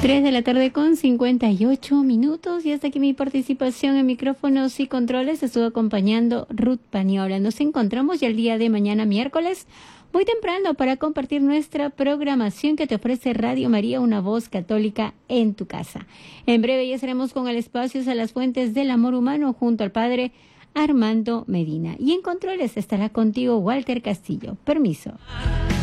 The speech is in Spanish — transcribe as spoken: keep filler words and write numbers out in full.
tres de la tarde con cincuenta y ocho minutos y hasta aquí mi participación en micrófonos y controles. Estuvo acompañando Ruth Paniola. Nos encontramos ya el día de mañana miércoles muy temprano para compartir nuestra programación que te ofrece Radio María, una voz católica en tu casa. En breve ya estaremos con el espacio a las fuentes del amor humano junto al padre Armando Medina. Y en controles estará contigo Walter Castillo. Permiso.